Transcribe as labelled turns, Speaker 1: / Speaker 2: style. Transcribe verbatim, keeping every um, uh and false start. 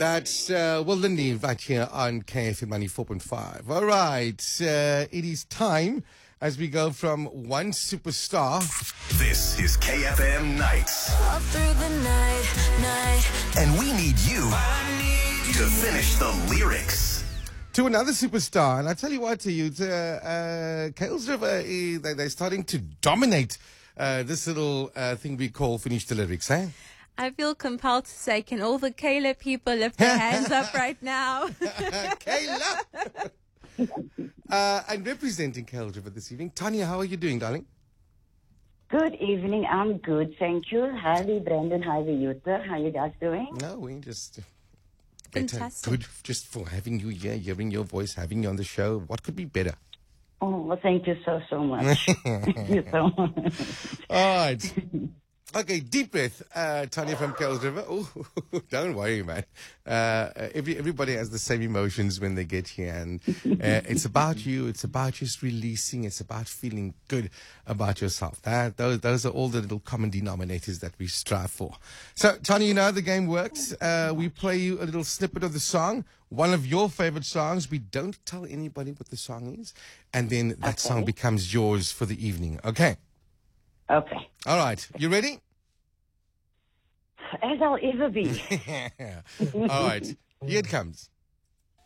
Speaker 1: That's uh, Will Lindy right here on K F M ninety-four point five. All right, uh, it is time as we go from one superstar.
Speaker 2: This is K F M Nights.
Speaker 3: All through the night, night.
Speaker 2: And we need you to finish the lyrics.
Speaker 1: To another superstar. And I tell you what, to you, uh, uh, Kales River, uh, they, they're starting to dominate uh, this little uh, thing we call Finish the Lyrics, eh?
Speaker 4: I feel compelled to say, can all the Kayla people lift their hands up right now?
Speaker 1: Kayla! uh, and representing Kales River this evening, Tanya, how are you doing, darling?
Speaker 5: Good evening. I'm good. Thank you. Hi, Brandon. Hi, Yuta. How you guys doing?
Speaker 1: No, we just... Better.
Speaker 4: Fantastic.
Speaker 1: Good just for having you here, hearing your voice, having you on the show. What could be better?
Speaker 5: Oh, well, thank you so, so much. Thank you so much.
Speaker 1: All right. Okay, deep breath. Uh, Tanya from Kales River. Oh, don't worry, man. Uh, every, everybody has the same emotions when they get here. And uh, it's about you. It's about just releasing. It's about feeling good about yourself. That, those, those are all the little common denominators that we strive for. So, Tanya, you know how the game works. Uh, we play you a little snippet of the song, one of your favorite songs. We don't tell anybody what the song is. And then that
Speaker 5: Okay.
Speaker 1: song becomes yours for the evening. Okay?
Speaker 5: Okay.
Speaker 1: All right. You ready?
Speaker 5: As I'll ever be.
Speaker 1: All right. Here it comes.